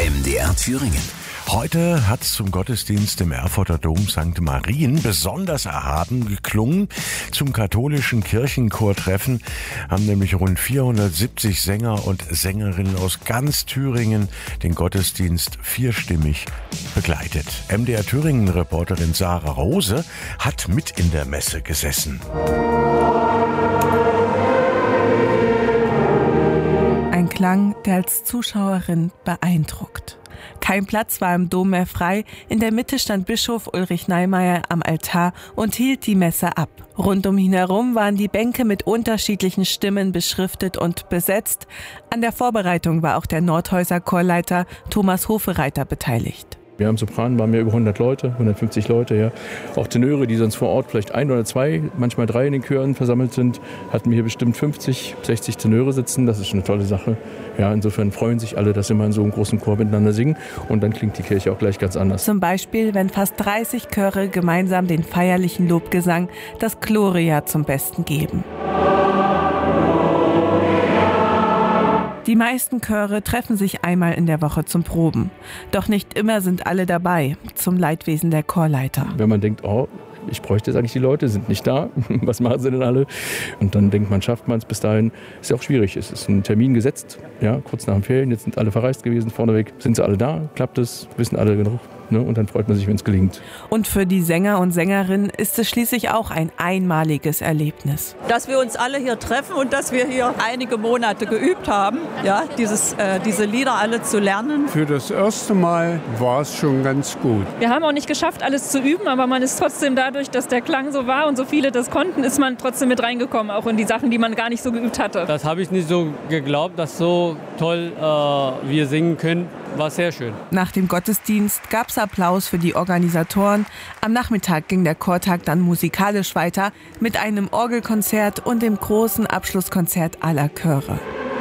MDR Thüringen. Heute hat zum Gottesdienst im Erfurter Dom St. Marien besonders erhaben geklungen. Zum katholischen Kirchenchortreffen haben nämlich rund 470 Sänger und Sängerinnen aus ganz Thüringen den Gottesdienst vierstimmig begleitet. MDR Thüringen-Reporterin Sarah Rose hat mit in der Messe gesessen. Ein Klang, der als Zuschauerin beeindruckt. Kein Platz war im Dom mehr frei. In der Mitte stand Bischof Ulrich Neimeyer am Altar und hielt die Messe ab. Rund um ihn herum waren die Bänke mit unterschiedlichen Stimmen beschriftet und besetzt. An der Vorbereitung war auch der Nordhäuser Chorleiter Thomas Hofereiter beteiligt. Wir haben Sopran, waren wir über 100 Leute, 150 Leute, ja. Auch Tenöre, die sonst vor Ort vielleicht 1 oder 2, manchmal 3 in den Chören versammelt sind, hatten wir hier bestimmt 50, 60 Tenöre sitzen. Das ist schon eine tolle Sache. Ja, insofern freuen sich alle, dass sie mal in so einem großen Chor miteinander singen. Und dann klingt die Kirche auch gleich ganz anders. Zum Beispiel, wenn fast 30 Chöre gemeinsam den feierlichen Lobgesang, das Gloria, zum Besten geben. Die meisten Chöre treffen sich einmal in der Woche zum Proben. Doch nicht immer sind alle dabei, zum Leidwesen der Chorleiter. Wenn man denkt, ich bräuchte jetzt eigentlich die Leute, sind nicht da, was machen sie denn alle? Und dann denkt man, schafft man es bis dahin. Ist ja auch schwierig, es ist ein Termin gesetzt, ja, kurz nach den Ferien, jetzt sind alle verreist gewesen, vorneweg. Sind sie alle da, klappt es, wissen alle genug. Und dann freut man sich, wenn es gelingt. Und für die Sänger und Sängerinnen ist es schließlich auch ein einmaliges Erlebnis. Dass wir uns alle hier treffen und dass wir hier einige Monate geübt haben, ja, diese Lieder alle zu lernen. Für das erste Mal war es schon ganz gut. Wir haben auch nicht geschafft, alles zu üben, aber man ist trotzdem dadurch, dass der Klang so war und so viele das konnten, ist man trotzdem mit reingekommen, auch in die Sachen, die man gar nicht so geübt hatte. Das habe ich nicht so geglaubt, dass so toll wir singen können. War sehr schön. Nach dem Gottesdienst gab es Applaus für die Organisatoren. Am Nachmittag ging der Chortag dann musikalisch weiter mit einem Orgelkonzert und dem großen Abschlusskonzert aller Chöre.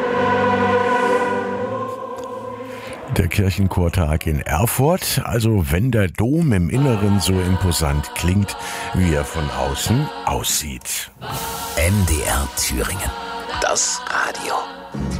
Der Kirchenchortag in Erfurt, also wenn der Dom im Inneren so imposant klingt, wie er von außen aussieht. MDR Thüringen. Das Radio.